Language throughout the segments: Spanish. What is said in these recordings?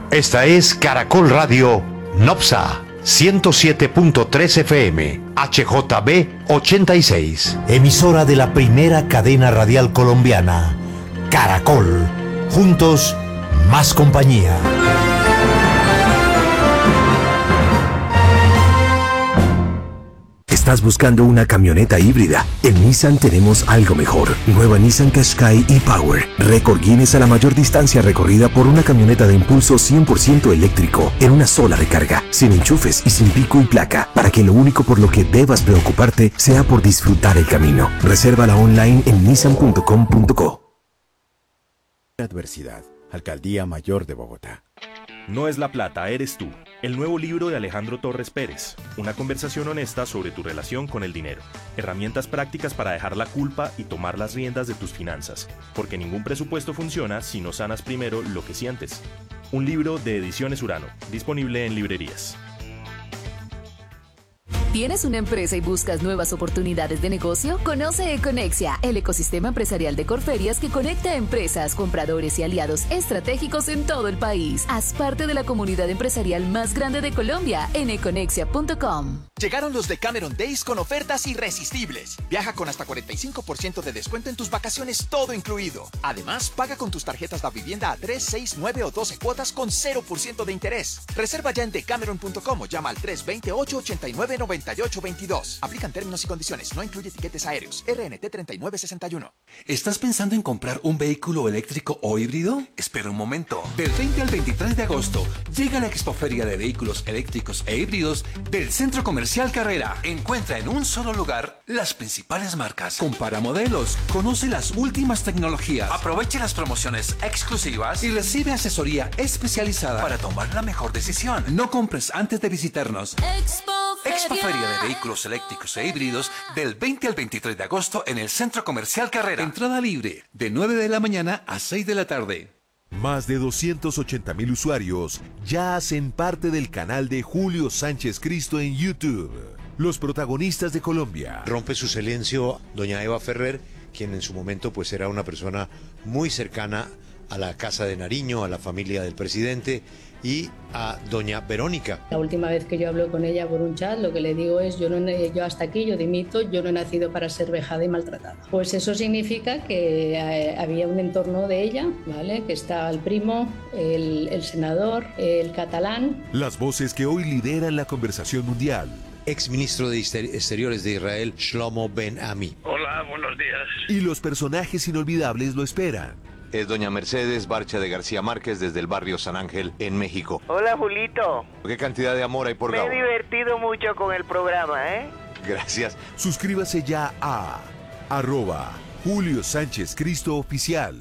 Esta es Caracol Radio Nopsa 107.3 FM HJB 86. Emisora de la primera cadena radial colombiana. Caracol. Juntos, más compañía. ¿Estás buscando una camioneta híbrida? En Nissan tenemos algo mejor. Nueva Nissan Qashqai e-Power. Récord Guinness a la mayor distancia recorrida por una camioneta de impulso 100% eléctrico en una sola recarga, sin enchufes y sin pico y placa, para que lo único por lo que debas preocuparte sea por disfrutar el camino. Resérvala online en nissan.com.co. Adversidad. Alcaldía Mayor de Bogotá. No es la plata, eres tú. El nuevo libro de Alejandro Torres Pérez. Una conversación honesta sobre tu relación con el dinero. Herramientas prácticas para dejar la culpa y tomar las riendas de tus finanzas. Porque ningún presupuesto funciona si no sanas primero lo que sientes. Un libro de Ediciones Urano. Disponible en librerías. ¿Tienes una empresa y buscas nuevas oportunidades de negocio? Conoce Econexia, el ecosistema empresarial de Corferias que conecta a empresas, compradores y aliados estratégicos en todo el país. Haz parte de la comunidad empresarial más grande de Colombia en econexia.com. Llegaron los Decameron Days con ofertas irresistibles. Viaja con hasta 45% de descuento en tus vacaciones, todo incluido. Además, paga con tus tarjetas La Vivienda a 3, 6, 9 o 12 cuotas con 0% de interés. Reserva ya en decameron.com o llama al 328-8998-22. Aplican términos y condiciones. No incluye tiquetes aéreos. RNT 3961. ¿Estás pensando en comprar un vehículo eléctrico o híbrido? Espera un momento. Del 20 al 23 de agosto llega la Expoferia de Vehículos Eléctricos e Híbridos del Centro Comercial Carrera. Encuentra en un solo lugar las principales marcas. Compara modelos, conoce las últimas tecnologías, aproveche las promociones exclusivas y recibe asesoría especializada para tomar la mejor decisión. No compres antes de visitarnos. Expoferia de Vehículos Eléctricos e Híbridos del 20 al 23 de agosto en el Centro Comercial Carrera. Entrada libre de 9 de la mañana a 6 de la tarde. Más de 280,000 usuarios ya hacen parte del canal de Julio Sánchez Cristo en YouTube. Los protagonistas de Colombia. Rompe su silencio doña Eva Ferrer, quien en su momento pues era una persona muy cercana a la Casa de Nariño, a la familia del presidente, y a doña Verónica. La última vez que yo hablo con ella por un chat, lo que le digo es, yo hasta aquí, yo dimito, yo no he nacido para ser vejada y maltratada. Pues eso significa que había un entorno de ella, ¿vale? Que está el primo, el senador, el catalán. Las voces que hoy lideran la conversación mundial. Exministro de Exteriores de Israel, Shlomo Ben Ami. Hola, buenos días. Y los personajes inolvidables lo esperan. Es doña Mercedes Barcha de García Márquez desde el barrio San Ángel en México. Hola, Julito. ¿Qué cantidad de amor hay por Gabo? Me he divertido mucho con el programa, ¿eh? Gracias. Suscríbase ya a @Julio Sánchez Cristo Oficial.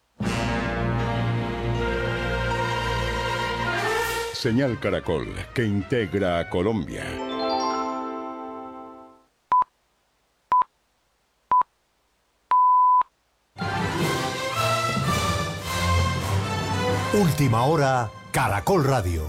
Señal Caracol, que integra a Colombia. Última hora, Caracol Radio.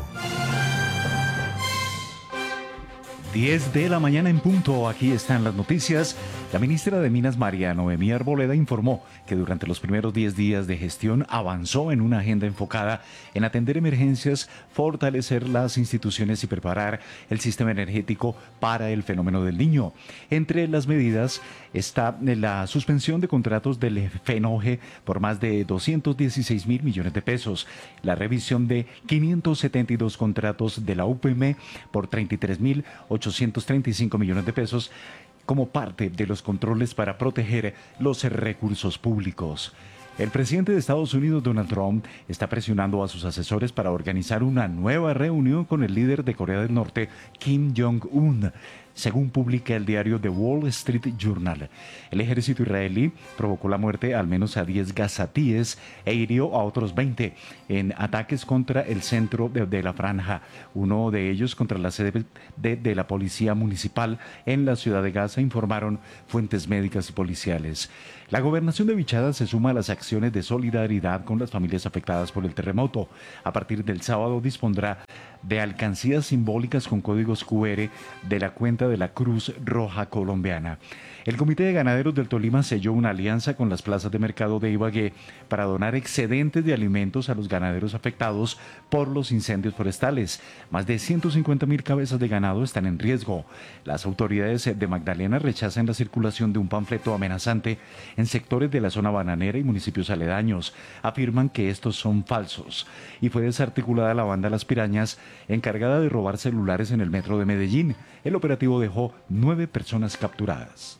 10 de la mañana en punto, aquí están las noticias. La ministra de Minas, María Noemí Arboleda, informó que durante los primeros 10 días de gestión avanzó en una agenda enfocada en atender emergencias, fortalecer las instituciones y preparar el sistema energético para el fenómeno del Niño. Entre las medidas está la suspensión de contratos del FENOGE por más de 216.000 millones de pesos, la revisión de 572 contratos de la UPM por 33.835 millones de pesos, como parte de los controles para proteger los recursos públicos. El presidente de Estados Unidos, Donald Trump, está presionando a sus asesores para organizar una nueva reunión con el líder de Corea del Norte, Kim Jong-un, según publica el diario The Wall Street Journal. El ejército israelí provocó la muerte al menos a 10 gazatíes e hirió a otros 20 en ataques contra el centro de la franja, uno de ellos contra la sede de la policía municipal en la ciudad de Gaza, informaron fuentes médicas y policiales. La gobernación de Vichada se suma a las acciones de solidaridad con las familias afectadas por el terremoto. A partir del sábado dispondrá de alcancías simbólicas con códigos QR de la cuenta de la Cruz Roja Colombiana. El Comité de Ganaderos del Tolima selló una alianza con las plazas de mercado de Ibagué para donar excedentes de alimentos a los ganaderos afectados por los incendios forestales. Más de 150.000 cabezas de ganado están en riesgo. Las autoridades de Magdalena rechazan la circulación de un panfleto amenazante en sectores de la zona bananera y municipios aledaños. Afirman que estos son falsos. Y fue desarticulada la banda Las Pirañas, encargada de robar celulares en el metro de Medellín. El operativo dejó 9 personas capturadas.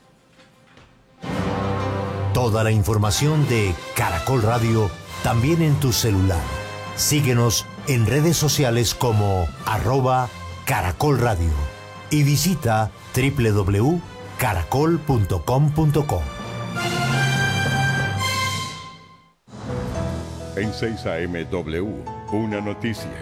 Toda la información de Caracol Radio también en tu celular. Síguenos en redes sociales como @Caracol Radio y visita www.caracol.com.co. En 6 AM-W, una noticia.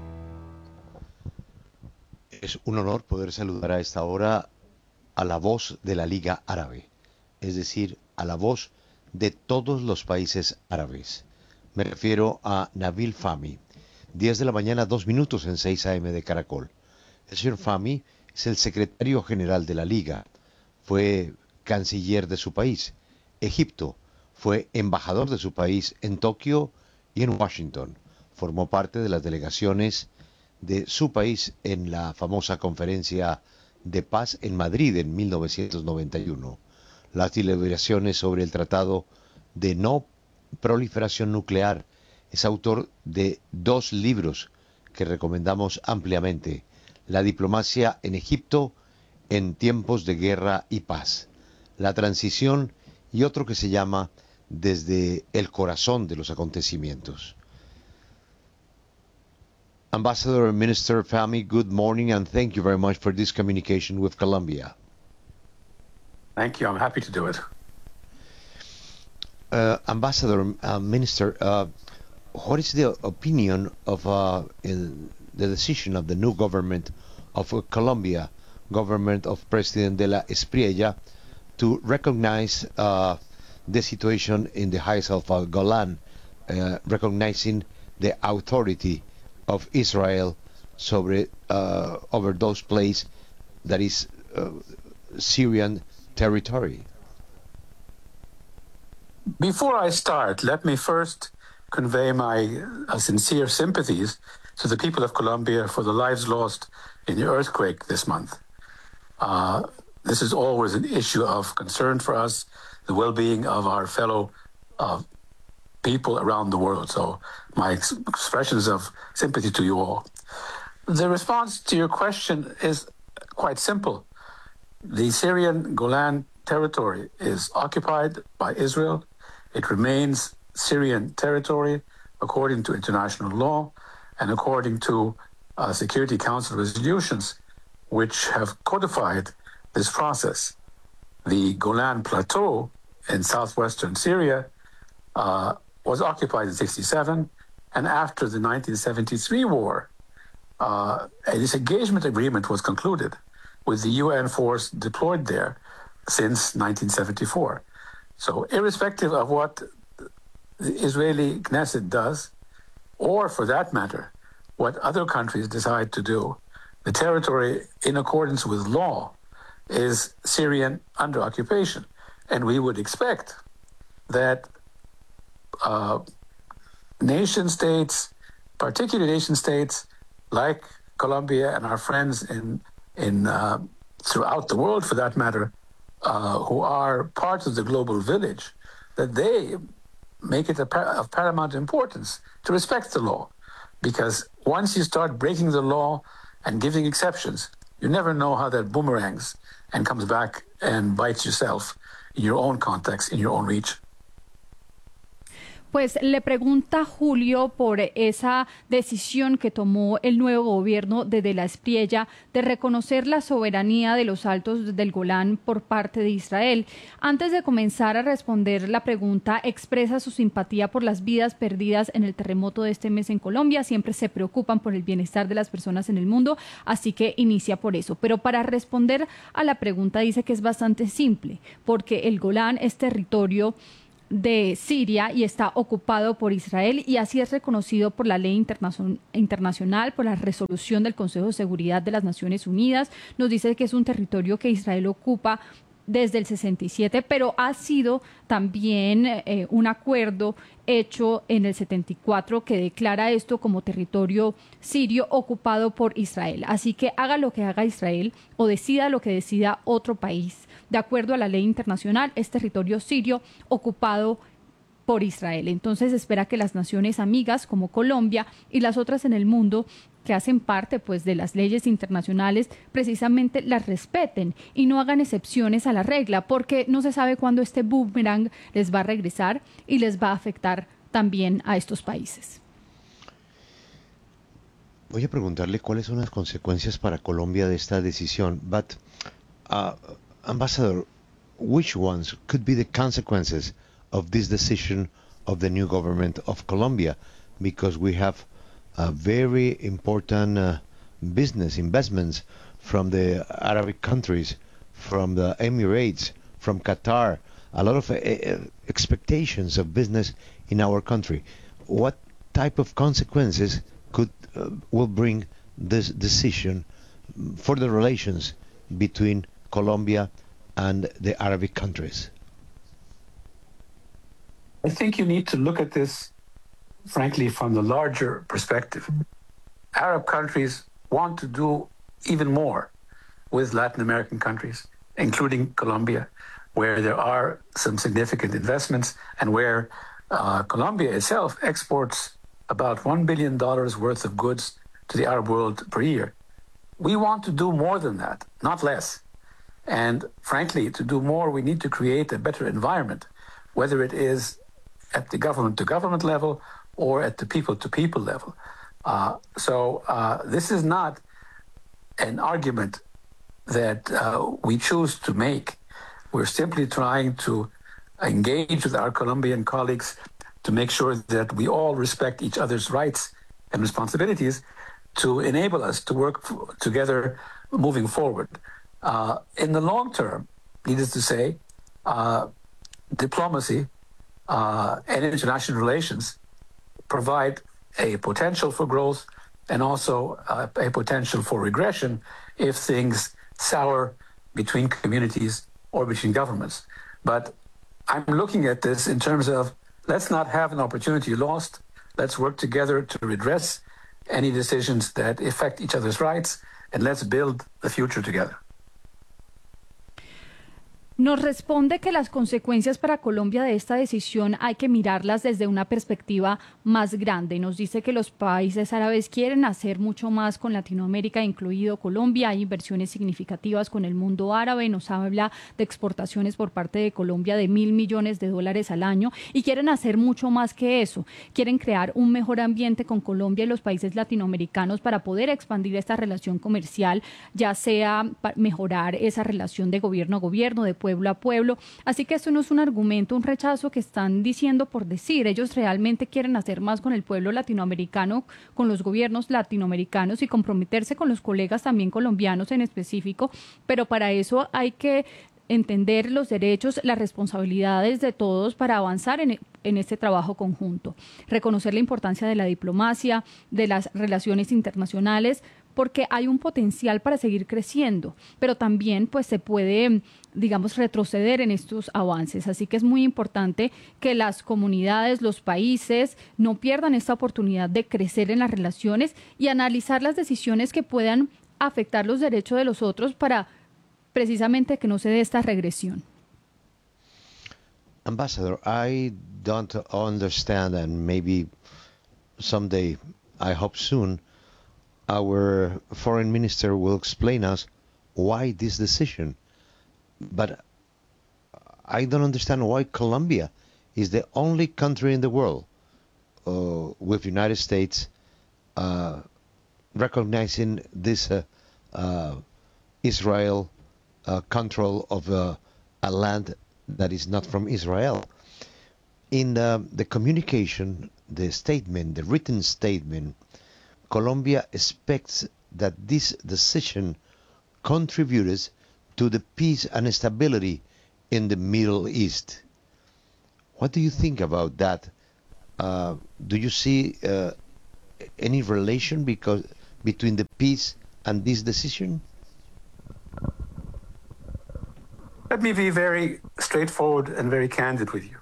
Es un honor poder saludar a esta hora a la voz de la Liga Árabe, es decir, a la voz de todos los países árabes. Me refiero a Nabil Fahmy. 10 de la mañana, 2 minutos en 6 AM de Caracol. El señor Fahmy es el secretario general de la Liga. Fue canciller de su país, Egipto. Fue embajador de su país en Tokio y en Washington. Formó parte de las delegaciones de su país en la famosa conferencia de paz en Madrid en 1991. Las deliberaciones sobre el Tratado de No Proliferación Nuclear. Es autor de 2 libros que recomendamos ampliamente: La diplomacia en Egipto en tiempos de guerra y paz, La transición, y otro que se llama Desde el corazón de los acontecimientos. Ambassador and Minister Fahmy, good morning and thank you very much for this communication with Colombia. Thank you. I'm happy to do it. Ambassador, Minister, what is the opinion of the decision of the new government of Colombia, government of President de la Espriella, to recognize the situation in the heights of Golan, recognizing the authority of Israel over those places that is Syrian territory? Before I start, let me first convey my sincere sympathies to the people of Colombia for the lives lost in the earthquake this month. This is always an issue of concern for us, the well-being of our fellow people around the world. So my expressions of sympathy to you all. The response to your question is quite simple. The Syrian Golan territory is occupied by Israel. It remains Syrian territory according to international law and according to Security Council resolutions which have codified this process. The Golan Plateau in southwestern Syria was occupied in 1967, and after the 1973 war, a disengagement agreement was concluded with the UN force deployed there since 1974. So irrespective of what the Israeli Knesset does, or for that matter, what other countries decide to do, the territory in accordance with law is Syrian under occupation. And we would expect that nation states, particularly nation states like Colombia and our friends in throughout the world, for that matter, who are part of the global village, that they make it of paramount importance to respect the law. Because once you start breaking the law and giving exceptions, you never know how that boomerangs and comes back and bites yourself in your own context, in your own reach. Pues le pregunta Julio por esa decisión que tomó el nuevo gobierno de la Espriella de reconocer la soberanía de los Altos del Golán por parte de Israel. Antes de comenzar a responder la pregunta, expresa su simpatía por las vidas perdidas en el terremoto de este mes en Colombia. Siempre se preocupan por el bienestar de las personas en el mundo, así que inicia por eso. Pero para responder a la pregunta dice que es bastante simple, porque el Golán es territorio de Siria y está ocupado por Israel, y así es reconocido por la ley internacional, por la resolución del Consejo de Seguridad de las Naciones Unidas. Nos dice que es un territorio que Israel ocupa desde el 67, pero ha sido también un acuerdo hecho en el 74 que declara esto como territorio sirio ocupado por Israel. Así que haga lo que haga Israel o decida lo que decida otro país, de acuerdo a la ley internacional, es territorio sirio ocupado por Israel. Entonces espera que las naciones amigas como Colombia y las otras en el mundo que hacen parte pues de las leyes internacionales precisamente las respeten y no hagan excepciones a la regla, porque no se sabe cuándo este boomerang les va a regresar y les va a afectar también a estos países. Voy a preguntarle cuáles son las consecuencias para Colombia de esta decisión, but Ambassador, which ones could be the consequences of this decision of the new government of Colombia? Because we have very important business investments from the Arabic countries, from the Emirates, from Qatar, a lot of expectations of business in our country. What type of consequences will bring this decision for the relations between Colombia and the Arabic countries? I think you need to look at this, frankly, from the larger perspective. Arab countries want to do even more with Latin American countries, including Colombia, where there are some significant investments and where Colombia itself exports about $1 billion worth of goods to the Arab world per year. We want to do more than that, not less. And frankly, to do more, we need to create a better environment, whether it is at the government-to-government level or at the people-to-people level. So this is not an argument that we choose to make. We're simply trying to engage with our Colombian colleagues to make sure that we all respect each other's rights and responsibilities to enable us to work together moving forward. In the long term, needless to say, diplomacy and international relations provide a potential for growth and also a potential for regression if things sour between communities or between governments. But I'm looking at this in terms of let's not have an opportunity lost. Let's work together to redress any decisions that affect each other's rights, and let's build the future together. Nos responde que las consecuencias para Colombia de esta decisión hay que mirarlas desde una perspectiva más grande. Nos dice que los países árabes quieren hacer mucho más con Latinoamérica, incluido Colombia. Hay inversiones significativas con el mundo árabe. Nos habla de exportaciones por parte de Colombia de $1.000 millones al año y quieren hacer mucho más que eso. Quieren crear un mejor ambiente con Colombia y los países latinoamericanos para poder expandir esta relación comercial, ya sea para mejorar esa relación de gobierno a gobierno, de pueblo a pueblo. Así que esto no es un argumento, un rechazo que están diciendo por decir. Ellos realmente quieren hacer más con el pueblo latinoamericano, con los gobiernos latinoamericanos y comprometerse con los colegas también colombianos en específico, pero para eso hay que entender los derechos, las responsabilidades de todos para avanzar en este trabajo conjunto. Reconocer la importancia de la diplomacia, de las relaciones internacionales, porque hay un potencial para seguir creciendo, pero también pues se puede, digamos, retroceder en estos avances. Así que es muy importante que las comunidades, los países no pierdan esta oportunidad de crecer en las relaciones y analizar las decisiones que puedan afectar los derechos de los otros para precisamente que no se dé esta regresión. Ambassador, I don't understand, and maybe someday, I hope soon, our foreign minister will explain us why this decision. But I don't understand why Colombia is the only country in the world with the United States recognizing this Israel control of a land that is not from Israel. In the communication, the statement, the written statement, Colombia expects that this decision contributes to the peace and stability in the Middle East. What do you think about that? Do you see any relation between the peace and this decision? Let me be very straightforward and very candid with you.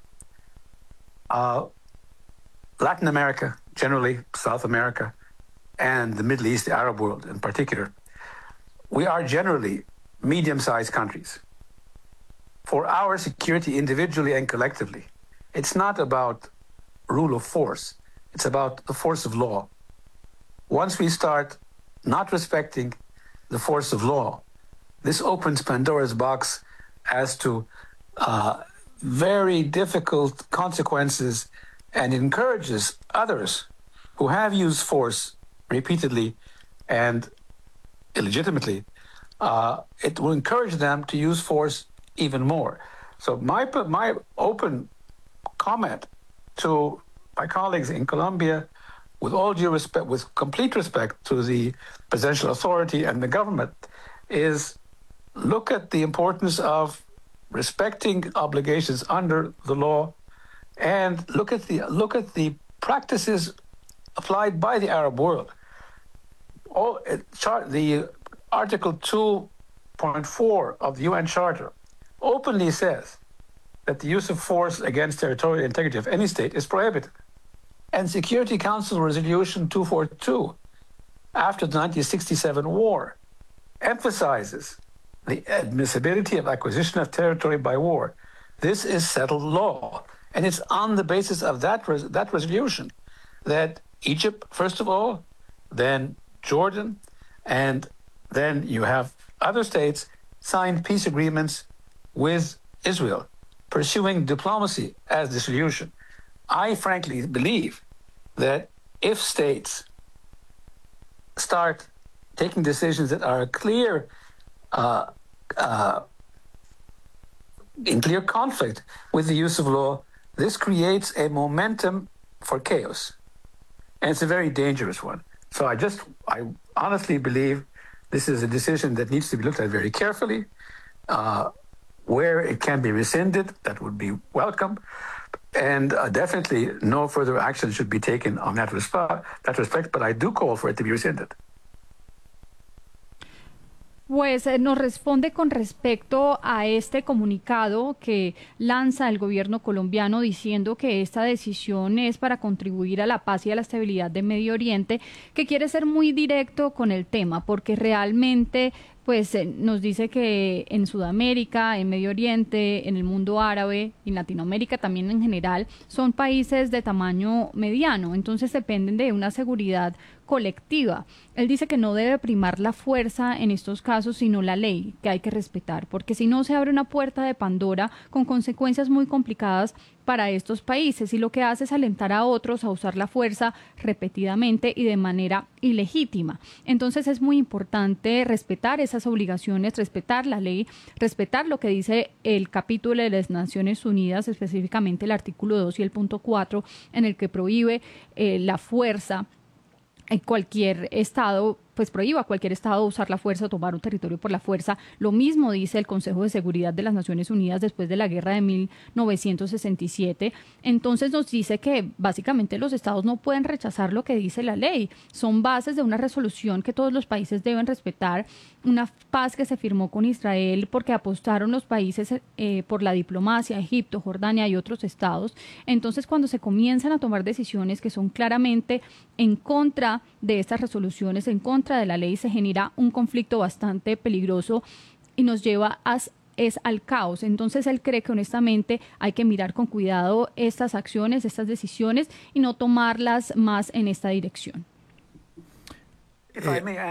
Latin America, generally, South America, and the Middle East, the Arab world in particular, we are generally medium-sized countries. For our security individually and collectively, it's not about rule of force. It's about the force of law. Once we start not respecting the force of law, this opens Pandora's box as to very difficult consequences and encourages others who have used force repeatedly and illegitimately. It will encourage them to use force even more. So my open comment to my colleagues in Colombia, with all due respect, with complete respect to the presidential authority and the government, is look at the importance of respecting obligations under the law, and look at the practices applied by the Arab world. The Article 2.4 of the UN Charter openly says that the use of force against territorial integrity of any state is prohibited. And Security Council Resolution 242, after the 1967 war, emphasizes the admissibility of acquisition of territory by war. This is settled law. And it's on the basis of that resolution that Egypt, first of all, then Jordan, and then you have other states signed peace agreements with Israel, pursuing diplomacy as the solution. I frankly believe that if states start taking decisions that are clear, in clear conflict with the use of law, this creates a momentum for chaos. And it's a very dangerous one. So I honestly believe this is a decision that needs to be looked at very carefully. Where it can be rescinded, that would be welcome. And definitely no further action should be taken on that respect, but I do call for it to be rescinded. Pues nos responde con respecto a este comunicado que lanza el gobierno colombiano diciendo que esta decisión es para contribuir a la paz y a la estabilidad de Medio Oriente, que quiere ser muy directo con el tema, porque realmente pues nos dice que en Sudamérica, en Medio Oriente, en el mundo árabe y en Latinoamérica también en general son países de tamaño mediano, entonces dependen de una seguridad colectiva. Él dice que no debe primar la fuerza en estos casos, sino la ley, que hay que respetar, porque si no se abre una puerta de Pandora con consecuencias muy complicadas para estos países, y lo que hace es alentar a otros a usar la fuerza repetidamente y de manera ilegítima. Entonces es muy importante respetar esas obligaciones, respetar la ley, respetar lo que dice el capítulo de las Naciones Unidas, específicamente el artículo 2 y el punto 4, en el que prohíbe la fuerza en cualquier estado, pues prohíba a cualquier estado usar la fuerza o tomar un territorio por la fuerza. Lo mismo dice el Consejo de Seguridad de las Naciones Unidas después de la guerra de 1967. Entonces nos dice que básicamente los estados no pueden rechazar lo que dice la ley. Son bases de una resolución que todos los países deben respetar, una paz que se firmó con Israel porque apostaron los países por la diplomacia, Egipto, Jordania y otros estados. Entonces cuando se comienzan a tomar decisiones que son claramente en contra de estas resoluciones, en contra de la ley, se genera un conflicto bastante peligroso y nos lleva al caos. Entonces él cree que honestamente hay que mirar con cuidado estas acciones, estas decisiones y no tomarlas más en esta dirección. If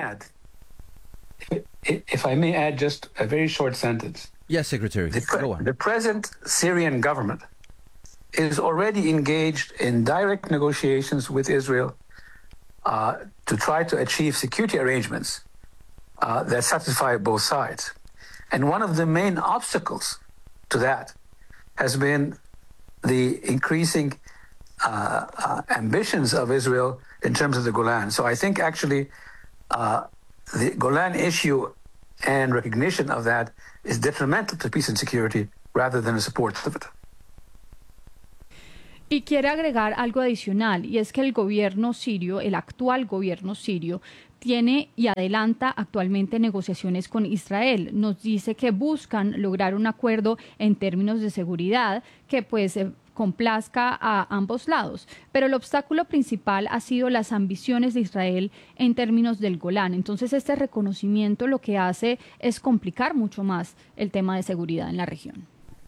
I may add just a very short sentence. Yes, Secretary. Go on. The present Syrian government is already engaged in direct negotiations with Israel to try to achieve security arrangements that satisfy both sides. And one of the main obstacles to that has been the increasing ambitions of Israel in terms of the Golan. So I think actually the Golan issue and recognition of that is detrimental to peace and security rather than a support of it. Y quiere agregar algo adicional, y es que el gobierno sirio, el actual gobierno sirio, tiene y adelanta actualmente negociaciones con Israel. Nos dice que buscan lograr un acuerdo en términos de seguridad que pues complazca a ambos lados. Pero el obstáculo principal ha sido las ambiciones de Israel en términos del Golán. Entonces este reconocimiento lo que hace es complicar mucho más el tema de seguridad en la región.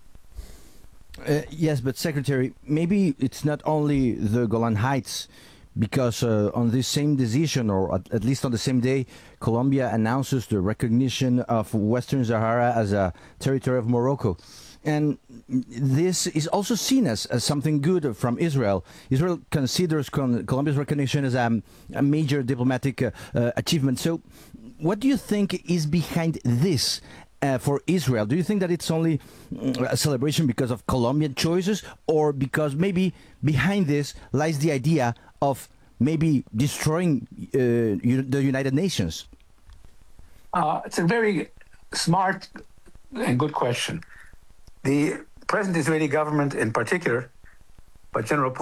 Yes, but Secretary, maybe it's not only the Golan Heights, because on this same decision, or at least on the same day, Colombia announces the recognition of Western Sahara as a territory of Morocco. And this is also seen as something good from Israel. Israel considers Colombia's recognition as a major diplomatic achievement. So what do you think is behind this? For Israel, do you think that it's only a celebration because of Colombian choices, or because maybe behind this lies the idea of maybe destroying the United Nations? It's a very smart and good question. The present Israeli government in particular, but general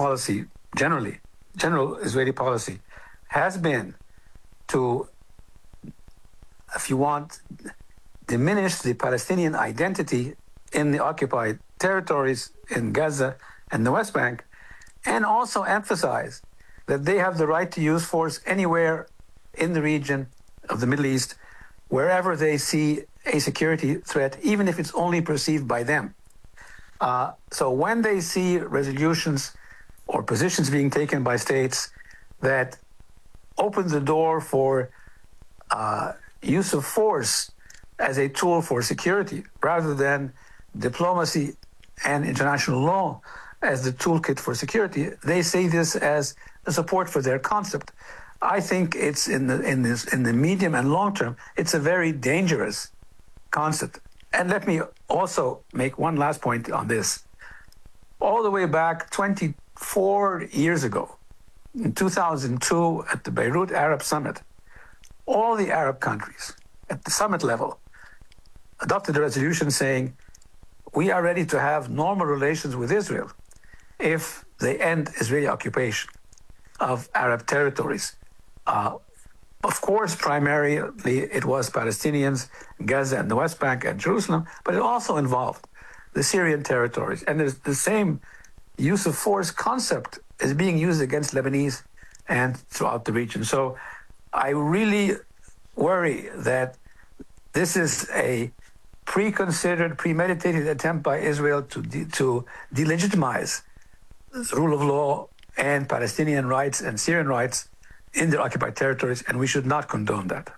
Israeli policy has been to, if you want, diminish the Palestinian identity in the occupied territories in Gaza and the West Bank, and also emphasize that they have the right to use force anywhere in the region of the Middle East, wherever they see a security threat, even if it's only perceived by them. So when they see resolutions or positions being taken by states that open the door for use of force as a tool for security, rather than diplomacy and international law as the toolkit for security, they see this as a support for their concept. I think it's in the medium and long term, it's a very dangerous concept. And let me also make one last point on this. All the way back 24 years ago, in 2002, at the Beirut Arab Summit, all the Arab countries at the summit level adopted a resolution saying, we are ready to have normal relations with Israel if they end Israeli occupation of Arab territories. Of course, primarily it was Palestinians, Gaza and the West Bank and Jerusalem, but it also involved the Syrian territories. And there's the same use of force concept is being used against Lebanese and throughout the region. So I really worry that this is a preconsidered, premeditated attempt by Israel to delegitimize the rule of law and Palestinian rights and Syrian rights in their occupied territories, and we should not condone that.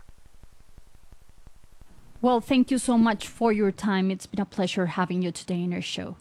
Well, thank you so much for your time. It's been a pleasure having you today in our show.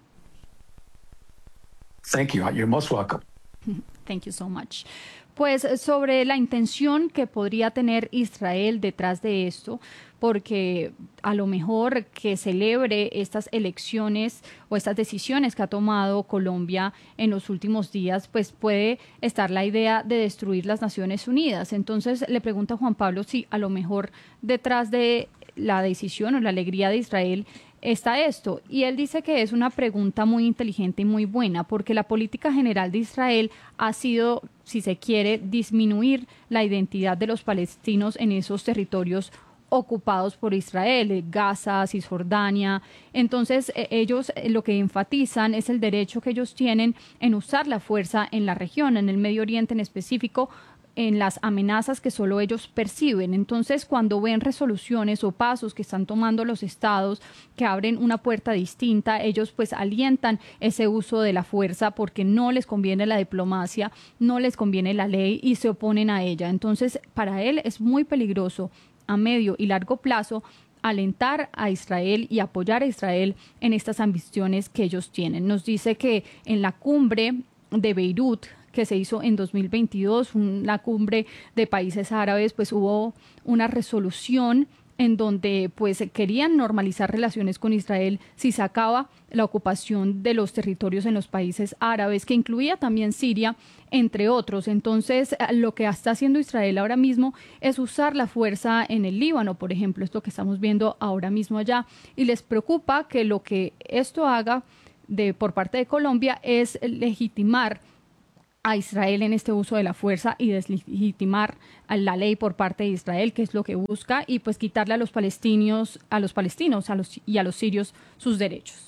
Thank you. You're most welcome. Thank you so much. Pues sobre la intención que podría tener Israel detrás de esto, porque a lo mejor que celebre estas elecciones o estas decisiones que ha tomado Colombia en los últimos días, pues puede estar la idea de destruir las Naciones Unidas. Entonces le pregunto a Juan Pablo si a lo mejor detrás de la decisión o la alegría de Israel está esto, y él dice que es una pregunta muy inteligente y muy buena, porque la política general de Israel ha sido, si se quiere, disminuir la identidad de los palestinos en esos territorios ocupados por Israel, Gaza, Cisjordania. Entonces ellos lo que enfatizan es el derecho que ellos tienen en usar la fuerza en la región, en el Medio Oriente en específico, en las amenazas que solo ellos perciben. Entonces, cuando ven resoluciones o pasos que están tomando los estados que abren una puerta distinta, ellos pues alientan ese uso de la fuerza porque no les conviene la diplomacia, no les conviene la ley y se oponen a ella. Entonces, para él es muy peligroso a medio y largo plazo alentar a Israel y apoyar a Israel en estas ambiciones que ellos tienen. Nos dice que en la cumbre de Beirut, que se hizo en 2022, una cumbre de países árabes, pues hubo una resolución en donde pues querían normalizar relaciones con Israel si se acaba la ocupación de los territorios en los países árabes, que incluía también Siria, entre otros. Entonces, lo que está haciendo Israel ahora mismo es usar la fuerza en el Líbano, por ejemplo, esto que estamos viendo ahora mismo allá, y les preocupa que lo que esto haga por parte de Colombia es legitimar a Israel en este uso de la fuerza y deslegitimar a la ley por parte de Israel, que es lo que busca, y pues quitarle a los palestinos y a los sirios sus derechos.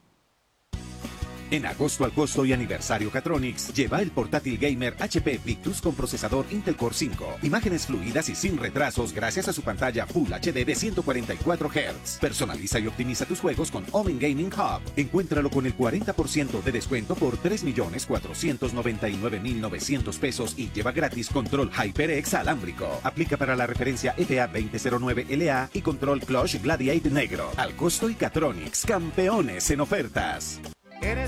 En agosto al costo y aniversario Catronics, lleva el portátil gamer HP Victus con procesador Intel Core 5. Imágenes fluidas y sin retrasos gracias a su pantalla Full HD de 144 Hz. Personaliza y optimiza tus juegos con Omen Gaming Hub. Encuéntralo con el 40% de descuento por 3.499.900 pesos y lleva gratis control HyperX alámbrico. Aplica para la referencia FA 2009LA y control Clutch Gladiator negro. Al costo y Catronics, campeones en ofertas. Eres